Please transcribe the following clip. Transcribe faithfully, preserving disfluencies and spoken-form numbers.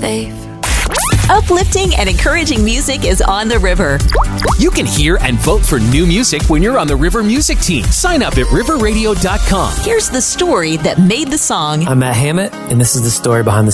safe. Uplifting and encouraging music is on the river. You can hear and vote for new music when you're on the River Music Team. Sign up at river radio dot com. Here's the story that made the song. I'm Matt Hammett, and this is the story behind the